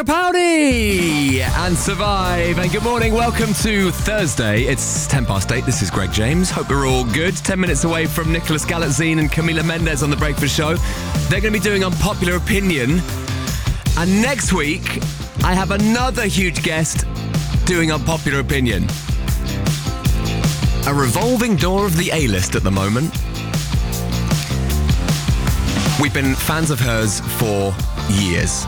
Capaldi and Survive. And good morning, welcome to Thursday. It's 8:10. This is Greg James. Hope we're all good. 10 minutes away from Nicholas Galitzine and Camila Mendes on The Breakfast Show. They're going to be doing Unpopular Opinion. And next week, I have another huge guest doing Unpopular Opinion. A revolving door of the A-list at the moment. We've been fans of hers for years.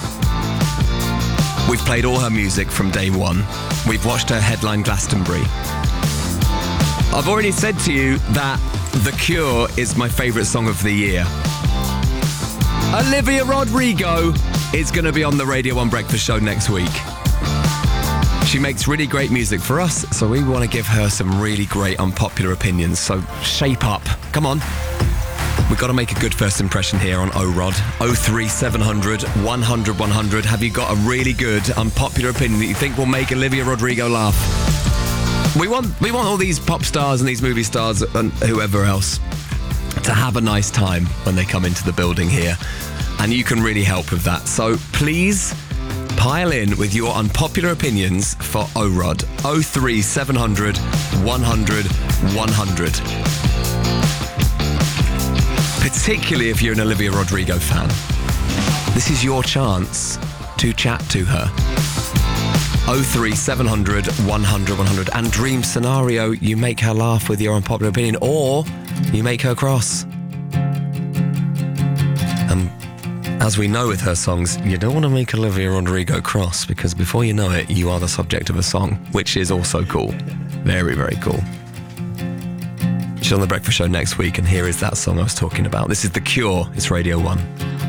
We've played all her music from day one. We've watched her headline Glastonbury. I've already said to you that The Cure is my favourite song of the year. Olivia Rodrigo is going to be on the Radio 1 Breakfast Show next week. She makes really great music for us, so we want to give her some really great unpopular opinions. So shape up. Come on. We've got to make a good first impression here on O-Rod. 03700 100 100. Have you got a really good unpopular opinion that you think will make Olivia Rodrigo laugh? We want all these pop stars and these movie stars and whoever else to have a nice time when they come into the building here. And you can really help with that. So please pile in with your unpopular opinions for O-Rod. 03700 100 100. Particularly if you're an Olivia Rodrigo fan. This is your chance to chat to her. 03700 100 100. And dream scenario, you make her laugh with your unpopular opinion, or you make her cross. As we know with her songs, you don't want to make Olivia Rodrigo cross, because before you know it, you are the subject of a song, which is also cool. Very, very cool. She's on The Breakfast Show next week, and here is that song I was talking about. This is The Cure. It's Radio 1.